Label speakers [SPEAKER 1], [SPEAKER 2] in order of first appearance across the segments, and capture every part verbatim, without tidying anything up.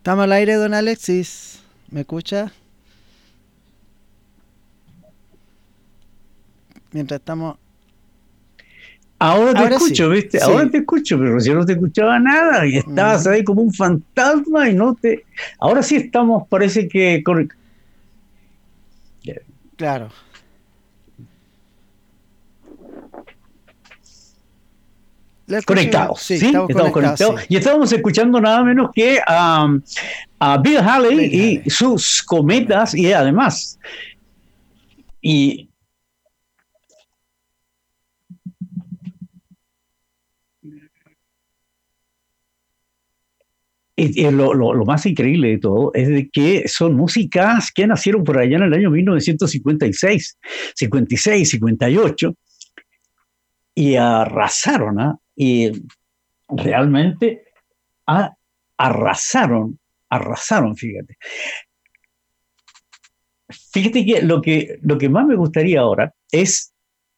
[SPEAKER 1] Estamos al aire, don Alexis. ¿Me escucha? Mientras estamos...
[SPEAKER 2] Ahora te
[SPEAKER 1] Ahora sí,
[SPEAKER 2] escucho, ¿viste? Ahora
[SPEAKER 1] sí.
[SPEAKER 2] te escucho, pero yo no te escuchaba nada y estabas
[SPEAKER 1] Ujú,
[SPEAKER 2] ahí como un fantasma y no te... Ahora sí estamos, parece que con-
[SPEAKER 1] claro. Le escucho bien.
[SPEAKER 2] conectados,
[SPEAKER 1] Sí,
[SPEAKER 2] ¿sí?
[SPEAKER 1] estamos
[SPEAKER 2] Estamos
[SPEAKER 1] conectados,
[SPEAKER 2] conectados
[SPEAKER 1] sí.
[SPEAKER 2] y estábamos escuchando nada menos que a, a Bill
[SPEAKER 1] Billie
[SPEAKER 2] Haley
[SPEAKER 1] Holiday.
[SPEAKER 2] y sus cometas y
[SPEAKER 1] Cometas.
[SPEAKER 2] además, y, y- y lo, lo- lo más increíble de todo es de que son músicas que nacieron por allá en el año mil novecientos cincuenta y seis, cincuenta y seis, cincuenta y ocho y arrasaron, ¿ah? Y realmente a- arrasaron, arrasaron, fíjate. Fíjate que lo que, lo que más me gustaría ahora es,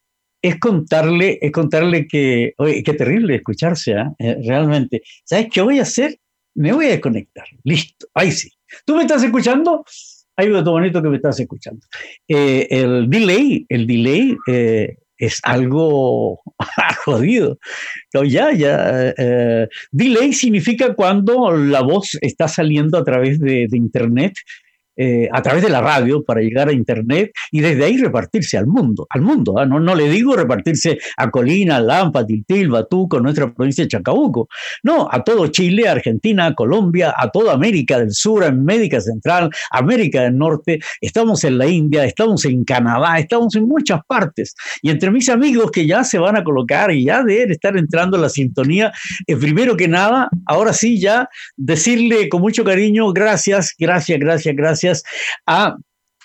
[SPEAKER 2] es contarle, es contarle que, oye, qué terrible escucharse, ¿eh? Eh, realmente. ¿Sabes qué voy a hacer? Me voy a desconectar. Listo, ahí sí. ¿Tú me estás escuchando? Hay un bonito que me estás escuchando. Eh, el delay, el delay eh, es algo jodido. No, ya, ya. Eh, delay significa cuando la voz está saliendo a través de, de Internet, eh, a través de la radio para llegar a Internet y desde ahí repartirse al mundo, al mundo. ¿eh? No, no le digo repartirse a Colina, Lampa, Tiltil, Batuco, nuestra provincia de Chacabuco. No, a todo Chile, Argentina, Colombia, a toda América del Sur, América Central, América del Norte. Estamos en la India, estamos en Canadá, estamos en muchas partes. Y entre mis amigos que ya se van a colocar y ya deben estar entrando en la sintonía, eh, primero que nada, ahora sí ya decirle con mucho cariño gracias, gracias, gracias, gracias a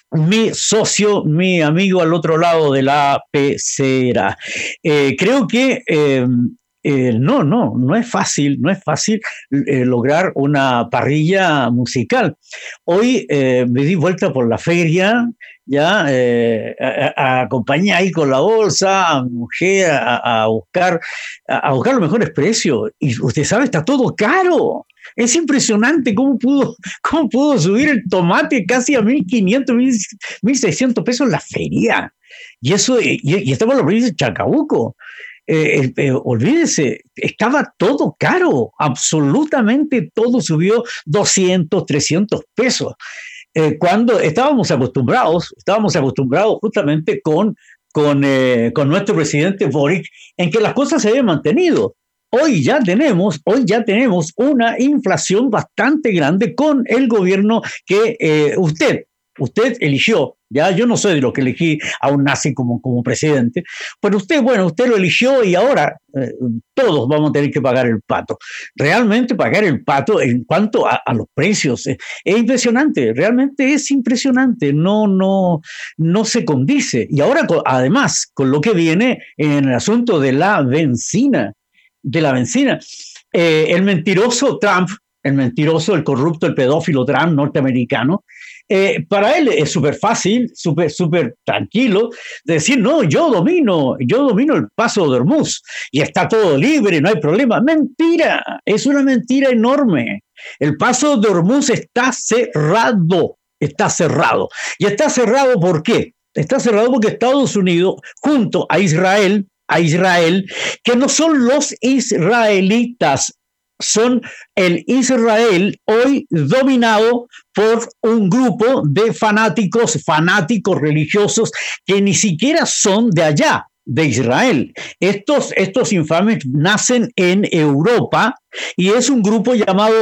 [SPEAKER 2] mi socio, mi amigo al otro lado de la pecera. Eh, creo que eh, eh, no, no, no es fácil, no es fácil eh, lograr una parrilla musical. Hoy eh, me di vuelta por la feria, ya eh, a, a, acompañé ahí con la bolsa a mi mujer a, a buscar a, a buscar los mejores precios y usted sabe, está todo caro. Es impresionante cómo pudo, cómo pudo subir el tomate casi a mil quinientos, mil seiscientos pesos en la feria. Y eso, y, y estamos en la provincia de Chacabuco. Eh, eh, olvídese, estaba todo caro, absolutamente todo subió doscientos, trescientos pesos. Eh, cuando estábamos acostumbrados, estábamos acostumbrados justamente con, con, eh, con nuestro presidente Boric en que las cosas se habían mantenido. Hoy ya tenemos, hoy ya tenemos una inflación bastante grande con el gobierno que eh, usted, usted eligió. Ya yo no soy de los que elegí a un nazi como, como presidente, pero usted, bueno, usted lo eligió y ahora eh, todos vamos a tener que pagar el pato. Realmente pagar el pato en cuanto a, a los precios eh, es impresionante, realmente es impresionante, no, no, no se condice. Y ahora, además, con lo que viene en el asunto de la benzina, de la benzina. Eh, el mentiroso Trump, el mentiroso, el corrupto, el pedófilo Trump norteamericano, eh, para él es súper fácil, súper súper tranquilo, decir, no, yo domino, yo domino el paso de Hormuz y está todo libre, no hay problema. Mentira, es una mentira enorme. El paso de Hormuz está cerrado, está cerrado. ¿Y está cerrado por qué? Está cerrado porque Estados Unidos, junto a Israel, a Israel, que no son los israelitas, son el Israel hoy dominado por un grupo de fanáticos, fanáticos religiosos que ni siquiera son de allá, de Israel. Estos, estos infames nacen en Europa y es un grupo llamado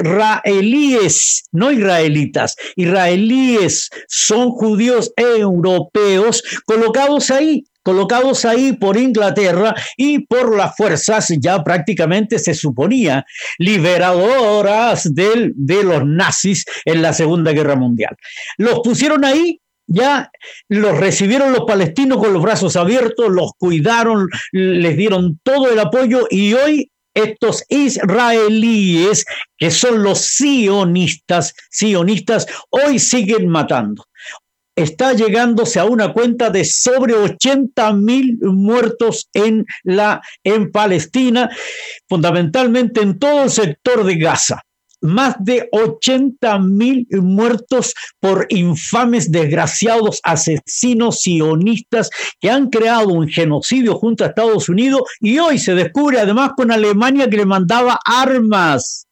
[SPEAKER 2] israelíes, no israelitas, israelíes, son judíos europeos colocados ahí colocados ahí por Inglaterra y por las fuerzas ya prácticamente se suponía liberadoras del, de los nazis en la Segunda Guerra Mundial. Los pusieron ahí, ya los recibieron los palestinos con los brazos abiertos, los cuidaron, les dieron todo el apoyo y hoy estos israelíes, que son los sionistas, sionistas, hoy siguen matando. Está llegándose a una cuenta de sobre ochenta mil muertos en, la, en Palestina, fundamentalmente en todo el sector de Gaza. más de ochenta mil muertos por infames, desgraciados asesinos sionistas que han creado un genocidio junto a Estados Unidos, y hoy se descubre además con Alemania que le mandaba armas.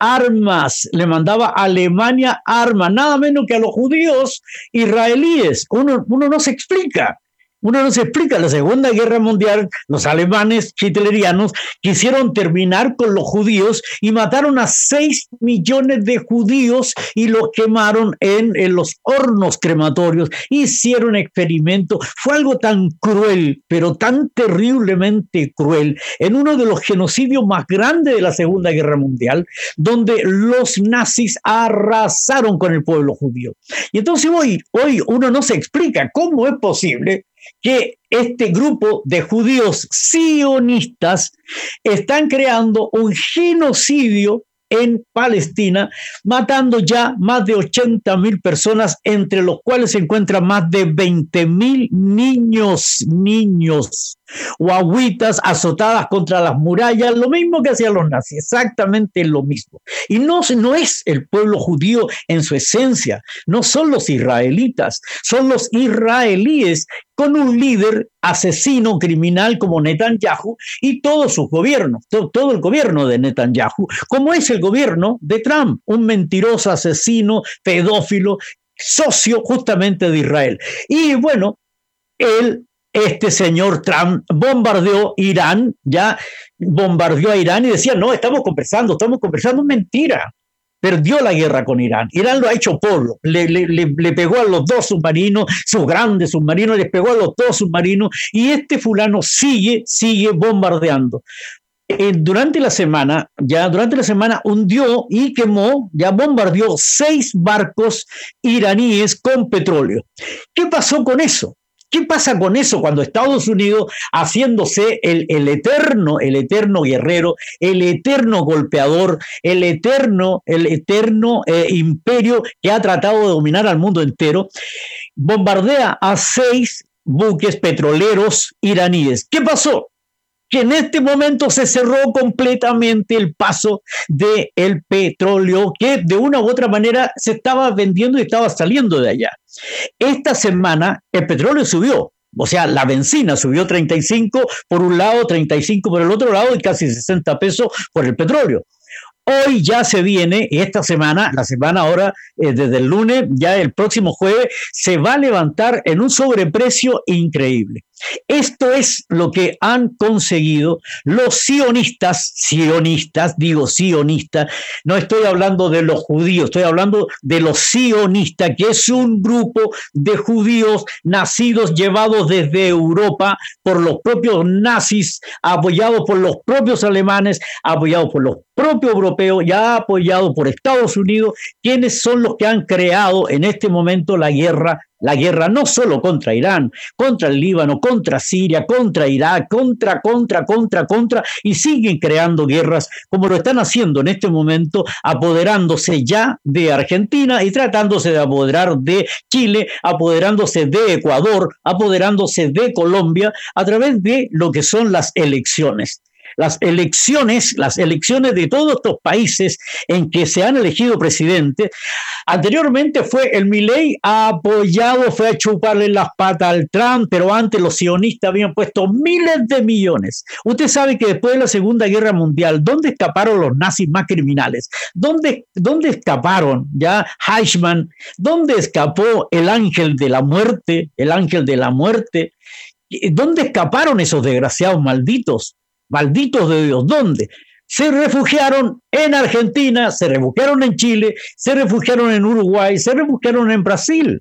[SPEAKER 2] Armas, le mandaba a Alemania armas, nada menos que a los judíos israelíes. Uno, uno no se explica. Uno no se explica. La Segunda Guerra Mundial, los alemanes hitlerianos quisieron terminar con los judíos y mataron a seis millones de judíos y los quemaron en, en los hornos crematorios. Hicieron experimentos. Fue algo tan cruel, pero tan terriblemente cruel, en uno de los genocidios más grandes de la Segunda Guerra Mundial, donde los nazis arrasaron con el pueblo judío. Y entonces hoy, hoy uno no se explica cómo es posible que este grupo de judíos sionistas están creando un genocidio en Palestina, matando ya más de ochenta mil personas, entre los cuales se encuentran más de veinte mil niños, niños, guaguitas azotadas contra las murallas, lo mismo que hacían los nazis, exactamente lo mismo. Y no, no es el pueblo judío en su esencia, no son los israelitas, son los israelíes con un líder asesino, criminal como Netanyahu y todos sus gobiernos, todo, todo el gobierno de Netanyahu, como es el gobierno de Trump, un mentiroso, asesino, pedófilo, socio justamente de Israel. Y bueno, él, este señor Trump, bombardeó Irán, ya bombardeó a Irán y decía, no, estamos conversando, estamos conversando, mentira. Perdió la guerra con Irán. Irán lo ha hecho polvo. Le, le, le, le pegó a los dos submarinos, sus grandes submarinos, les pegó a los dos submarinos, y este fulano sigue, sigue bombardeando. Eh, durante la semana, ya durante la semana hundió y quemó, ya bombardeó seis barcos iraníes con petróleo. ¿Qué pasó con eso? ¿Qué pasa con eso cuando Estados Unidos, haciéndose el, el eterno, el eterno guerrero, el eterno golpeador, el eterno, el eterno eh, imperio que ha tratado de dominar al mundo entero, bombardea a seis buques petroleros iraníes? ¿Qué pasó? Que en este momento se cerró completamente el paso del petróleo que de una u otra manera se estaba vendiendo y estaba saliendo de allá. Esta semana el petróleo subió, o sea, la benzina subió treinta y cinco por un lado, treinta y cinco por el otro lado y casi sesenta pesos por el petróleo. Hoy ya se viene, esta semana, la semana ahora, eh, desde el lunes, ya el próximo jueves, se va a levantar en un sobreprecio increíble. Esto es lo que han conseguido los sionistas, sionistas, digo sionistas, no estoy hablando de los judíos, estoy hablando de los sionistas, que es un grupo de judíos nacidos, llevados desde Europa por los propios nazis, apoyados por los propios alemanes, apoyados por los propios europeos, ya apoyados por Estados Unidos, quienes son los que han creado en este momento la guerra. La guerra no solo contra Irán, contra el Líbano, contra Siria, contra Irak, contra, contra, contra, contra, y siguen creando guerras como lo están haciendo en este momento, apoderándose ya de Argentina y tratándose de apoderar de Chile, apoderándose de Ecuador, apoderándose de Colombia a través de lo que son las elecciones. Las elecciones, las elecciones de todos estos países en que se han elegido presidentes. Anteriormente fue el Milei apoyado, fue a chuparle las patas al Trump, pero antes los sionistas habían puesto miles de millones. Usted sabe que después de la Segunda Guerra Mundial, ¿dónde escaparon los nazis más criminales? ¿Dónde, dónde escaparon ya Eichmann? ¿Dónde escapó el ángel de la muerte? El ángel de la muerte. ¿Dónde escaparon esos desgraciados malditos? Malditos de Dios, ¿dónde? Se refugiaron en Argentina, se refugiaron en Chile, se refugiaron en Uruguay, se refugiaron en Brasil.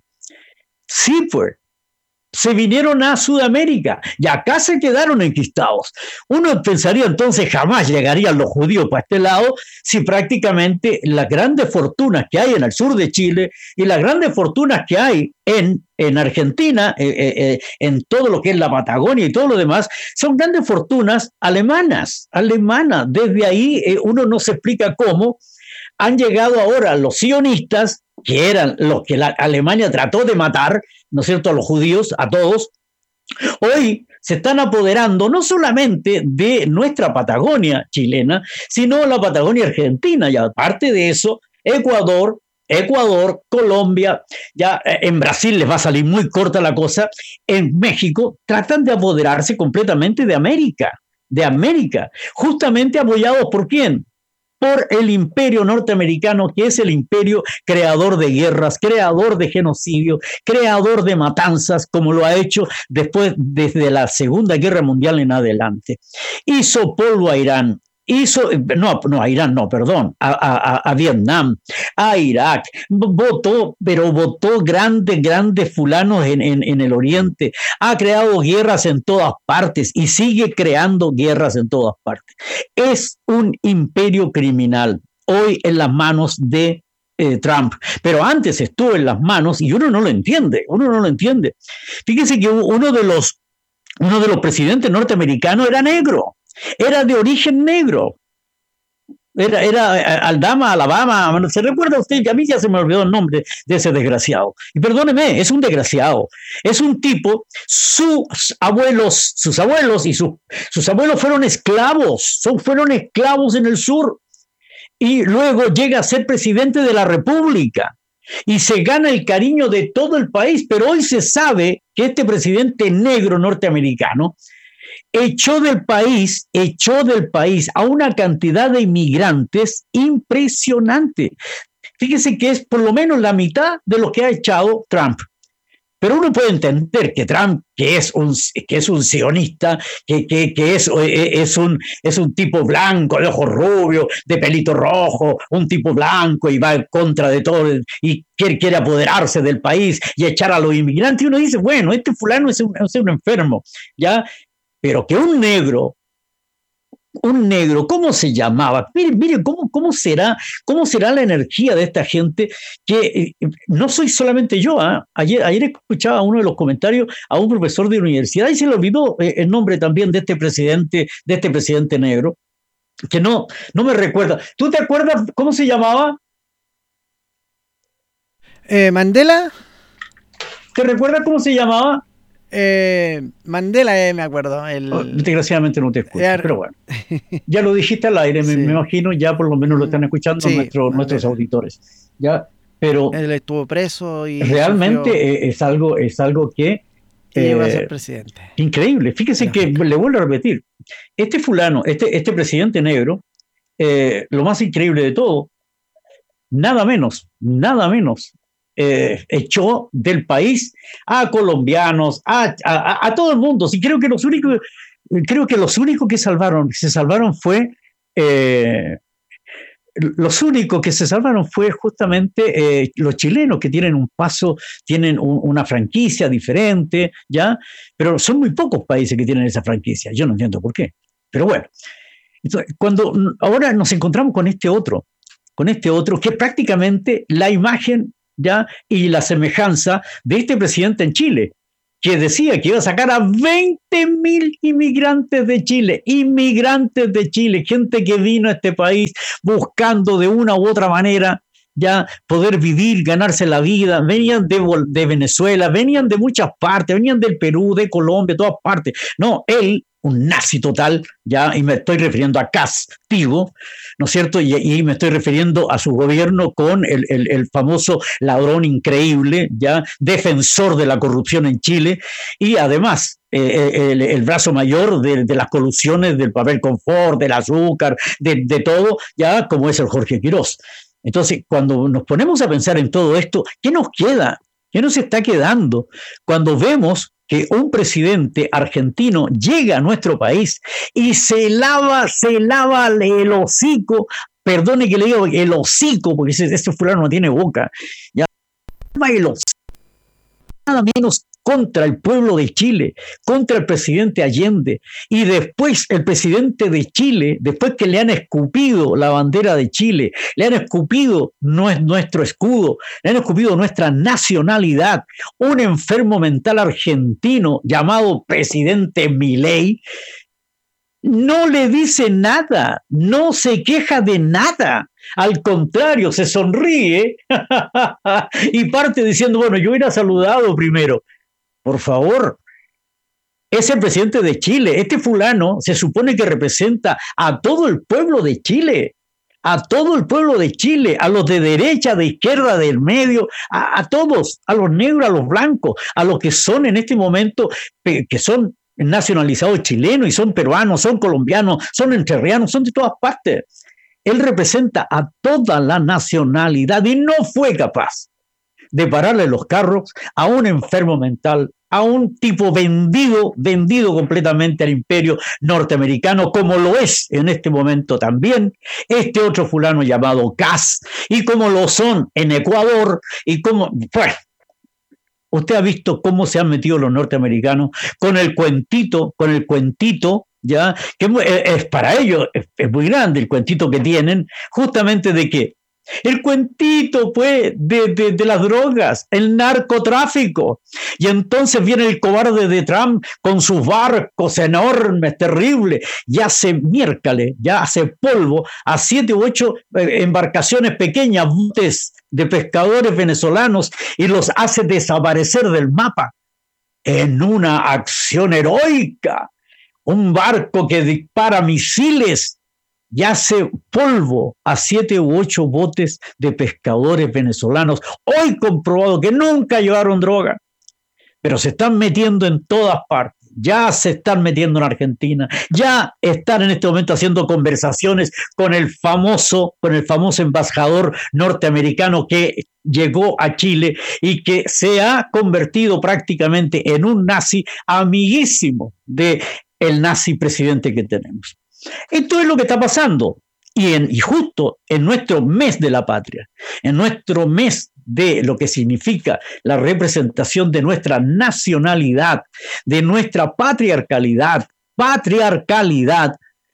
[SPEAKER 2] Sí, pues. Se vinieron a Sudamérica y acá se quedaron enquistados. Uno pensaría entonces jamás llegarían los judíos para este lado si prácticamente las grandes fortunas que hay en el sur de Chile y las grandes fortunas que hay en, en Argentina, eh, eh, en todo lo que es la Patagonia y todo lo demás, son grandes fortunas alemanas, alemanas. Desde ahí eh, uno no se explica cómo han llegado ahora los sionistas, que eran los que la Alemania trató de matar, ¿no es cierto?, a los judíos, a todos, Hoy se están apoderando no solamente de nuestra Patagonia chilena, sino la Patagonia argentina, y aparte de eso, Ecuador, Ecuador, Colombia, ya en Brasil les va a salir muy corta la cosa, en México tratan de apoderarse completamente de América, de América, justamente apoyados por quién, por el imperio norteamericano, que es el imperio creador de guerras, creador de genocidio, creador de matanzas, como lo ha hecho después, desde la Segunda Guerra Mundial en adelante. Hizo polvo a Irán, hizo, no, no a Irán, no, perdón, a, a, a Vietnam, a Irak, votó, pero votó grandes, grandes fulanos en, en, en el Oriente, ha creado guerras en todas partes y sigue creando guerras en todas partes. Es un imperio criminal, hoy en las manos de eh, Trump, pero antes estuvo en las manos y uno no lo entiende, uno no lo entiende. Fíjense que uno de los, uno de los presidentes norteamericanos era negro, era de origen negro. Era, era Aldama, Alabama, ¿se recuerda usted? Que a mí ya se me olvidó el nombre de ese desgraciado. Y perdóneme, es un desgraciado. Es un tipo, sus abuelos, sus abuelos y su, sus abuelos fueron esclavos, son, fueron esclavos en el sur. Y luego llega a ser presidente de la República y se gana el cariño de todo el país. Pero hoy se sabe que este presidente negro norteamericano echó del país, echó del país a una cantidad de inmigrantes impresionante. Fíjese que es por lo menos la mitad de lo que ha echado Trump. Pero uno puede entender que Trump, que es un, que es un sionista, que, que, que es, es, un, es un tipo blanco, de ojos rubios, de pelito rojo, un tipo blanco y va en contra de todo y quiere, quiere apoderarse del país y echar a los inmigrantes. Y uno dice, bueno, este fulano es un, es un enfermo, ¿ya? Pero que un negro, un negro, ¿cómo se llamaba? Miren, miren cómo, cómo, será, cómo será la energía de esta gente, que eh, no soy solamente yo. ¿eh? Ayer, ayer escuchaba uno de los comentarios a un profesor de universidad y se le olvidó eh, el nombre también de este presidente, de este presidente negro, que no, no me recuerda. ¿Tú te acuerdas cómo se llamaba?
[SPEAKER 1] Eh, ¿Mandela?
[SPEAKER 2] ¿Te recuerdas cómo se llamaba?
[SPEAKER 1] Eh, Mandela, eh, me acuerdo. El...
[SPEAKER 2] Oh, desgraciadamente no te escucho, Ar... pero bueno. Ya lo dijiste al aire, sí. me, me imagino, ya por lo menos lo están escuchando sí, nuestro, nuestros auditores. Ya, pero
[SPEAKER 1] él estuvo preso y
[SPEAKER 2] realmente sufrió... es algo, es algo que
[SPEAKER 1] y llegó eh, a ser presidente.
[SPEAKER 2] Increíble. Fíjese que le vuelvo a repetir, este fulano, este, este presidente negro, eh, lo más increíble de todo, nada menos, nada menos. Eh, echó del país a colombianos, a, a, a todo el mundo. Sí, creo que los únicos, creo que los únicos que salvaron, se salvaron fue, eh, los únicos que se salvaron fue justamente eh, los chilenos, que tienen un paso, tienen un, una franquicia diferente, ya, pero son muy pocos países que tienen esa franquicia. Yo no entiendo por qué, pero bueno. Entonces, cuando ahora nos encontramos con este otro, con este otro que prácticamente la imagen ¿ya? Y la semejanza de este presidente en Chile, que decía que iba a sacar a veinte mil inmigrantes de Chile, inmigrantes de Chile, gente que vino a este país buscando de una u otra manera ya poder vivir, ganarse la vida, venían de, de Venezuela, venían de muchas partes, venían del Perú, de Colombia, todas partes. No, él, un nazi total, ya, y me estoy refiriendo a Castigo, ¿no es cierto? Y, y me estoy refiriendo a su gobierno con el, el, el famoso ladrón increíble, ya, defensor de la corrupción en Chile, y además eh, el, el brazo mayor de, de las colusiones del papel confort, del azúcar, de, de todo, ya, como es el Jorge Quirós. Entonces, cuando nos ponemos a pensar en todo esto, ¿qué nos queda? ¿Qué nos está quedando? Cuando vemos que un presidente argentino llega a nuestro país y se lava, se lava el hocico, perdone que le diga el hocico, porque ese, ese fulano no tiene boca, ya, el hocico, nada menos contra el pueblo de Chile, contra el presidente Allende, y después el presidente de Chile, después que le han escupido la bandera de Chile, le han escupido nuestro escudo, le han escupido nuestra nacionalidad, un enfermo mental argentino llamado presidente Milei, no le dice nada, no se queja de nada. Al contrario, se sonríe y parte diciendo, bueno, yo hubiera saludado primero. Por favor, es el presidente de Chile. Este fulano se supone que representa a todo el pueblo de Chile, a todo el pueblo de Chile, a los de derecha, de izquierda, del medio, a, a todos, a los negros, a los blancos, a los que son en este momento, que son nacionalizados chilenos y son peruanos, son colombianos, son entrerrianos, son de todas partes. Él representa a toda la nacionalidad y no fue capaz de pararle los carros a un enfermo mental, a un tipo vendido, vendido completamente al imperio norteamericano, como lo es en este momento también este otro fulano llamado Kass, y como lo son en Ecuador, y como, pues, usted ha visto cómo se han metido los norteamericanos con el cuentito, con el cuentito, ya, que es para ellos, es, es muy grande el cuentito que tienen, justamente de que el cuentito, pues, de, de, de las drogas, el narcotráfico. Y entonces viene el cobarde de Trump con sus barcos enormes, terribles, y hace miércoles, ya hace polvo a siete u ocho eh, embarcaciones pequeñas, botes de pescadores venezolanos, y los hace desaparecer del mapa en una acción heroica. Un barco que dispara misiles y hace polvo a siete u ocho botes de pescadores venezolanos, hoy comprobado que nunca llevaron droga, pero se están metiendo en todas partes. Ya se están metiendo en Argentina, ya están en este momento haciendo conversaciones con el famoso, con el famoso embajador norteamericano que llegó a Chile y que se ha convertido prácticamente en un nazi amiguísimo de el nazi presidente que tenemos. Esto es lo que está pasando. Y, en, y justo en nuestro mes de la patria, en nuestro mes de lo que significa la representación de nuestra nacionalidad, de nuestra patriarcalidad, patriarcalidad,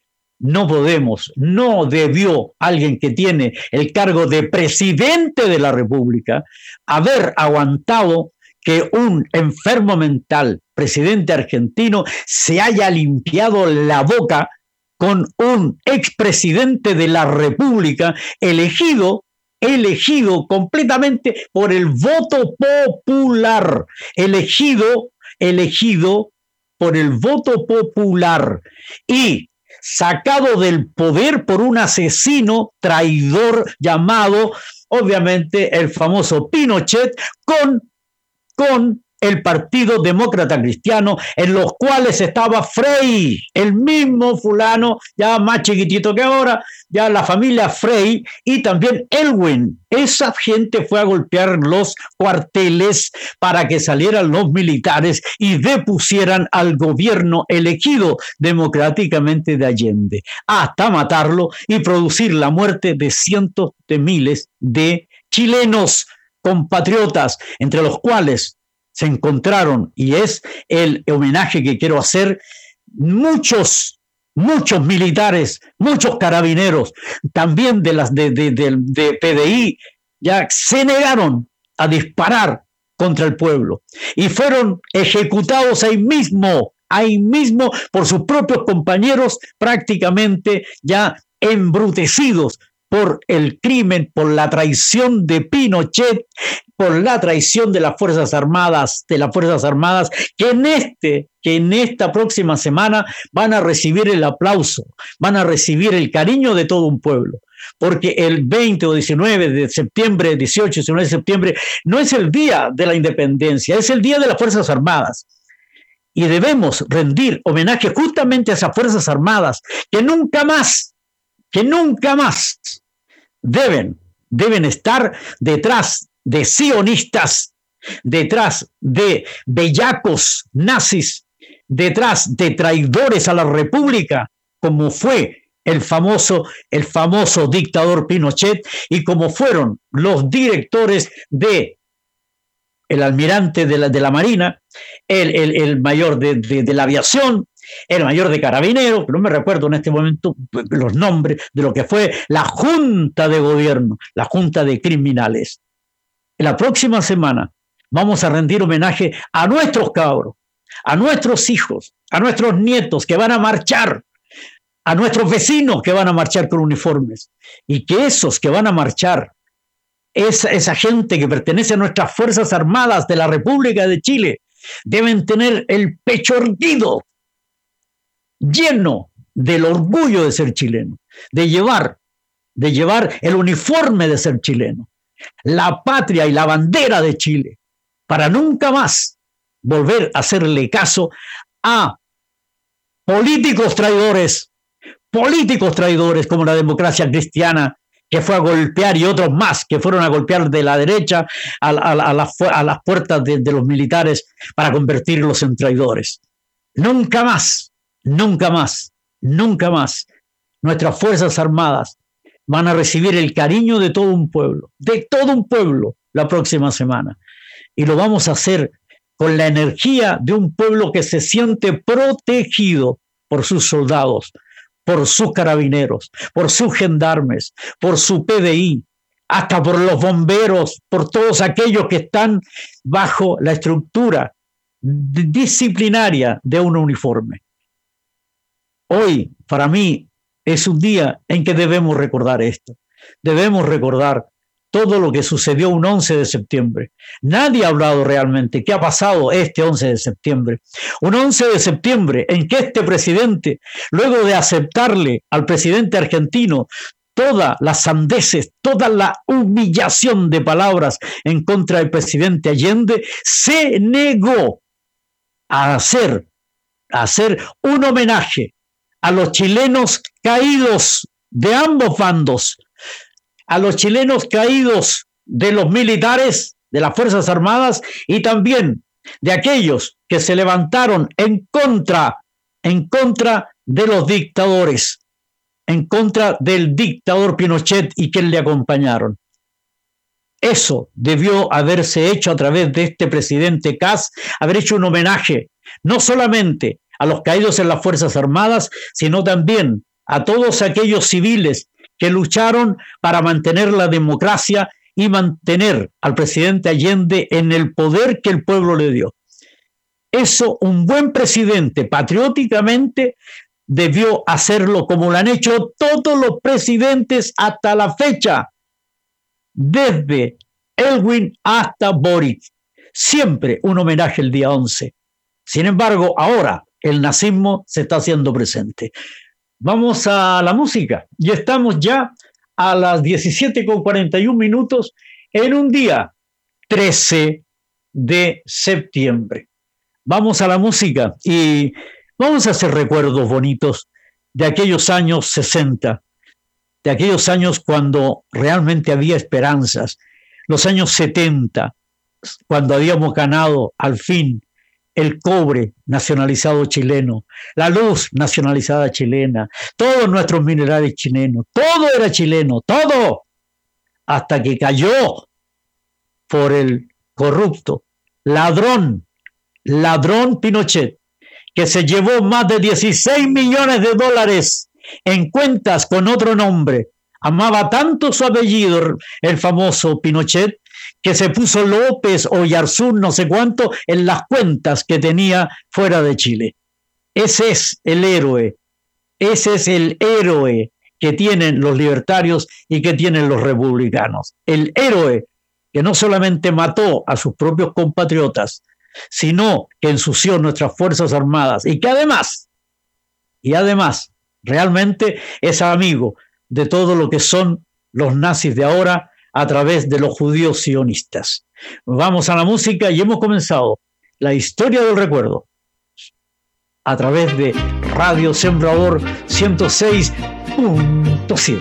[SPEAKER 2] no podemos, no debió alguien que tiene el cargo de presidente de la República haber aguantado que un enfermo mental, presidente argentino, se haya limpiado la boca con un expresidente de la República elegido, elegido completamente por el voto popular, elegido, elegido por el voto popular y sacado del poder por un asesino traidor llamado, obviamente, el famoso Pinochet, con, con el Partido Demócrata Cristiano, en los cuales estaba Frei, el mismo fulano, ya más chiquitito que ahora, ya la familia Frei, y también Elwin. Esa gente fue a golpear los cuarteles para que salieran los militares y depusieran al gobierno elegido democráticamente de Allende, hasta matarlo y producir la muerte de cientos de miles de chilenos compatriotas, entre los cuales se encontraron, y es el homenaje que quiero hacer, muchos, muchos militares, muchos carabineros, también de las de, de, de, de P D I, ya se negaron a disparar contra el pueblo y fueron ejecutados ahí mismo, ahí mismo por sus propios compañeros, prácticamente ya embrutecidos por el crimen, por la traición de Pinochet, por la traición de las Fuerzas Armadas, de las Fuerzas Armadas, que en este, que en esta próxima semana van a recibir el aplauso, van a recibir el cariño de todo un pueblo. Porque el veinte o diecinueve de septiembre, dieciocho, diecinueve de septiembre, no es el día de la independencia, es el día de las Fuerzas Armadas. Y debemos rendir homenaje justamente a esas Fuerzas Armadas que nunca más, que nunca más deben, deben estar detrás de sionistas, detrás de bellacos nazis, detrás de traidores a la República, como fue el famoso, el famoso dictador Pinochet y como fueron los directores de el almirante de la, de la Marina, el, el, el mayor de, de, de la aviación, el mayor de carabineros, que no me recuerdo en este momento los nombres de lo que fue la Junta de Gobierno, la Junta de Criminales. En la próxima semana vamos a rendir homenaje a nuestros cabros, a nuestros hijos, a nuestros nietos que van a marchar, a nuestros vecinos que van a marchar con uniformes, y que esos que van a marchar, esa, esa gente que pertenece a nuestras Fuerzas Armadas de la República de Chile, deben tener el pecho erguido, lleno del orgullo de ser chileno, de llevar, de llevar el uniforme de ser chileno, la patria y la bandera de Chile, para nunca más volver a hacerle caso a políticos traidores, políticos traidores como la Democracia Cristiana, que fue a golpear, y otros más que fueron a golpear de la derecha a, a, a, las, a las puertas de, de los militares para convertirlos en traidores. Nunca más, nunca más, nunca más nuestras Fuerzas Armadas van a recibir el cariño de todo un pueblo, de todo un pueblo la próxima semana. Y lo vamos a hacer con la energía de un pueblo que se siente protegido por sus soldados, por sus carabineros, por sus gendarmes, por su P D I, hasta por los bomberos, por todos aquellos que están bajo la estructura disciplinaria de un uniforme. Hoy, para mí, es un día en que debemos recordar esto. Debemos recordar todo lo que sucedió un once de septiembre. Nadie ha hablado realmente qué ha pasado este once de septiembre. Un once de septiembre en que este presidente, luego de aceptarle al presidente argentino todas las sandeces, toda la humillación de palabras en contra del presidente Allende, se negó a hacer, a hacer un homenaje a los chilenos caídos de ambos bandos, a los chilenos caídos de los militares, de las Fuerzas Armadas, y también de aquellos que se levantaron en contra, en contra de los dictadores, en contra del dictador Pinochet y quien le acompañaron. Eso debió haberse hecho a través de este presidente Kast, haber hecho un homenaje, no solamente a los caídos en las Fuerzas Armadas, sino también a todos aquellos civiles que lucharon para mantener la democracia y mantener al presidente Allende en el poder que el pueblo le dio. Eso un buen presidente, patrióticamente, debió hacerlo como lo han hecho todos los presidentes hasta la fecha, desde Elwin hasta Boric. Siempre un homenaje el día once. Sin embargo, ahora el nazismo se está haciendo presente. Vamos a la música. Y estamos ya a las diecisiete con cuarenta y un minutos en un día trece de septiembre. Vamos a la música y vamos a hacer recuerdos bonitos de aquellos años sesenta, de aquellos años cuando realmente había esperanzas, los años setenta, cuando habíamos ganado al fin el cobre nacionalizado chileno, la luz nacionalizada chilena, todos nuestros minerales chilenos, todo era chileno, todo, hasta que cayó por el corrupto, ladrón, ladrón Pinochet, que se llevó más de dieciséis millones de dólares en cuentas con otro nombre. Amaba tanto su apellido, el famoso Pinochet, que se puso López o Yarzún, no sé cuánto, en las cuentas que tenía fuera de Chile. Ese es el héroe, ese es el héroe que tienen los libertarios y que tienen los republicanos. El héroe que no solamente mató a sus propios compatriotas, sino que ensució nuestras Fuerzas Armadas y que además, y además, realmente es amigo de todo lo que son los nazis de ahora, a través de los judíos sionistas. Vamos a la música y hemos comenzado la historia del recuerdo a través de Radio Sembrador ciento seis punto siete.